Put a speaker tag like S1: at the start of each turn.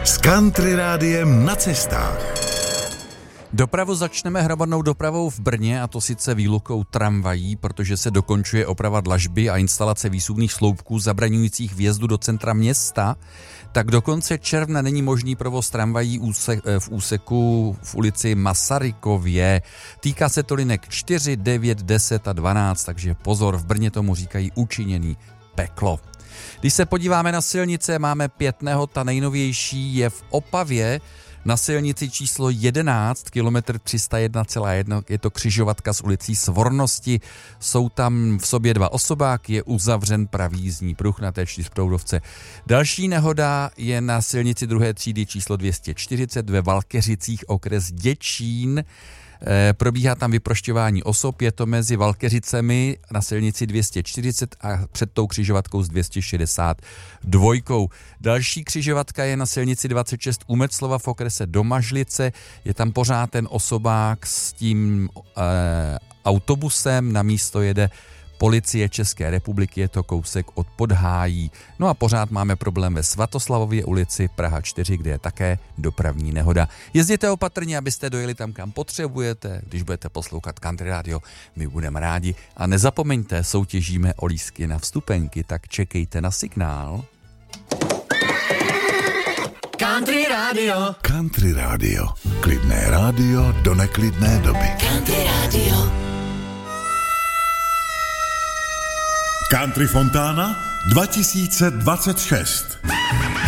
S1: S Country Rádiem na cestách.
S2: Dopravu začneme hromadnou dopravou v Brně, a to sice výlukou tramvají, protože se dokončuje oprava dlažby a instalace výsuvných sloupků zabraňujících vjezdu do centra města. Tak do konce června není možný provoz tramvají v úseku v ulici Masarykově. Týká se to linek 4, 9, 10 a 12, takže pozor, v Brně tomu říkají učiněný peklo. Když se podíváme na silnice, máme 5 nehod, ta nejnovější je v Opavě, na silnici číslo 11, kilometr 301,1, je to křižovatka s ulicí Svornosti. Jsou tam v sobě 2 osobáky, je uzavřen pravý jízdní pruh na té 4proudovce. Další nehoda je na silnici 2. třídy číslo 240 ve Valkeřicích, okres Děčín. Probíhá tam vyprošťování osob, je to mezi Valkeřicemi na silnici 240 a před tou křižovatkou s 262. Další křižovatka je na silnici 26 u Metzlova v okrese Domažlice, je tam pořád ten osobák s tím autobusem, na místo jede Policie České republiky, je to kousek od Podhájí. No a pořád máme problém ve Svatoslavově ulici Praha 4, kde je také dopravní nehoda. Jezděte opatrně, abyste dojeli tam, kam potřebujete. Když budete poslouchat Country Radio, my budeme rádi. A nezapomeňte, soutěžíme o lístky na vstupenky, tak čekejte na signál.
S3: Country Radio.
S1: Country Radio. Klidné rádio do neklidné doby.
S3: Country Radio.
S1: Country Fontána 2026.